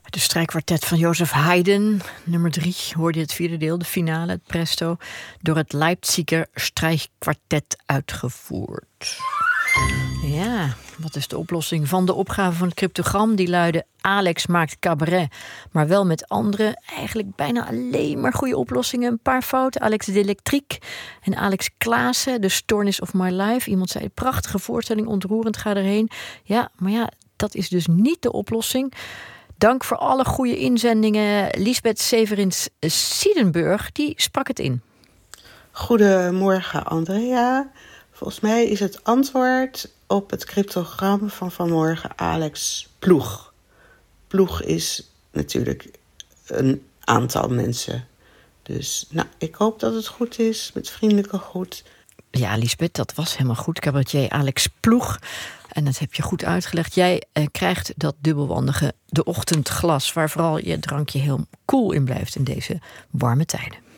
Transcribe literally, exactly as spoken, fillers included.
De strijkkwartet van Joseph Haydn, nummer drie, hoorde je het vierde deel, de finale, het presto, door het Leipziger strijkkwartet uitgevoerd. Ja, wat is de oplossing van de opgave van het cryptogram? Die luidde: Alex maakt cabaret, maar wel met anderen. Eigenlijk bijna alleen maar goede oplossingen. Een paar fouten. Alex de Electriek en Alex Klaassen, de Stoornis of My Life. Iemand zei: prachtige voorstelling, ontroerend, ga erheen. Ja, maar ja, dat is dus niet de oplossing. Dank voor alle goede inzendingen. Lisbeth Severins-Siedenburg, die sprak het in. Goedemorgen, Andrea. Volgens mij is het antwoord op het cryptogram van vanmorgen Alex Ploeg. Ploeg is natuurlijk een aantal mensen. Dus nou, ik hoop dat het goed is, met vriendelijke groet. Ja, Lisbeth, dat was helemaal goed. Cabaretier Alex Ploeg. En dat heb je goed uitgelegd. Jij eh, krijgt dat dubbelwandige De Ochtendglas, waar vooral je drankje heel koel in blijft in deze warme tijden.